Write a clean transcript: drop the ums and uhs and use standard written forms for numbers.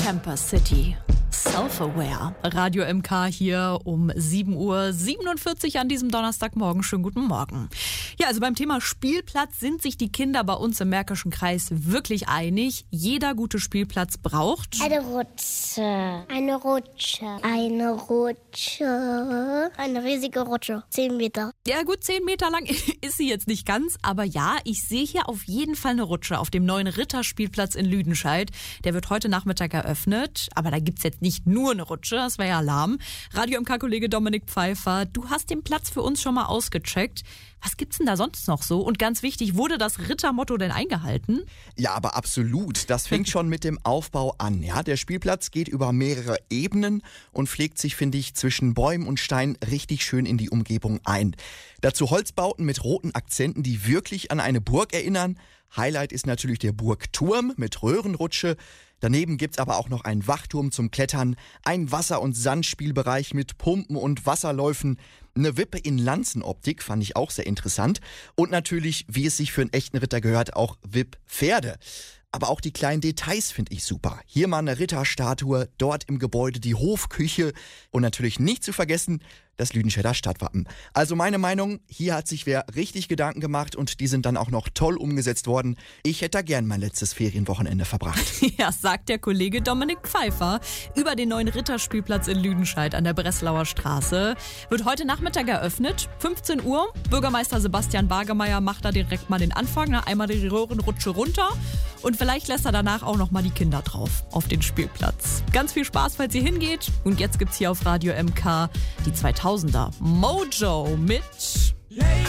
Camper City. Self-Aware. Radio MK hier um 7:47 Uhr an diesem Donnerstagmorgen. Schönen guten Morgen. Ja, also beim Thema Spielplatz sind sich die Kinder bei uns im Märkischen Kreis wirklich einig. Jeder gute Spielplatz braucht eine Rutsche. Eine Rutsche. Eine Rutsche. Eine riesige Rutsche. 10 Meter. Ja gut, 10 Meter lang ist sie jetzt nicht ganz, aber ja, ich sehe hier auf jeden Fall eine Rutsche auf dem neuen Ritterspielplatz in Lüdenscheid. Der wird heute Nachmittag eröffnet, aber da gibt's jetzt nicht nur eine Rutsche, das wäre ja Alarm. Radio MK-Kollege Dominik Pfeiffer, du hast den Platz für uns schon mal ausgecheckt. Was gibt's denn da sonst noch so? Und ganz wichtig, wurde das Rittermotto denn eingehalten? Ja, aber absolut. Das fängt schon mit dem Aufbau an. Ja, der Spielplatz geht über mehrere Ebenen und pflegt sich, finde ich, zwischen Bäumen und Steinen richtig schön in die Umgebung ein. Dazu Holzbauten mit roten Akzenten, die wirklich an eine Burg erinnern. Highlight ist natürlich der Burgturm mit Röhrenrutsche. Daneben gibt's aber auch noch einen Wachturm zum Klettern, ein Wasser- und Sandspielbereich mit Pumpen und Wasserläufen, eine Wippe in Lanzenoptik, fand ich auch sehr interessant. Und natürlich, wie es sich für einen echten Ritter gehört, auch Wipp-Pferde. Aber auch die kleinen Details finde ich super. Hier mal eine Ritterstatue, dort im Gebäude die Hofküche und natürlich nicht zu vergessen das Lüdenscheider Stadtwappen. Also meine Meinung, hier hat sich wer richtig Gedanken gemacht und die sind dann auch noch toll umgesetzt worden. Ich hätte da gern mein letztes Ferienwochenende verbracht. Ja, sagt der Kollege Dominik Pfeiffer über den neuen Ritterspielplatz in Lüdenscheid an der Breslauer Straße. Wird heute Nachmittag eröffnet, 15 Uhr. Bürgermeister Sebastian Bargemeyer macht da direkt mal den Anfang, einmal die Röhrenrutsche runter und vielleicht lässt er danach auch noch mal die Kinder drauf auf den Spielplatz. Ganz viel Spaß, falls ihr hingeht. Und jetzt gibt's hier auf Radio MK die 2000er Mojo mit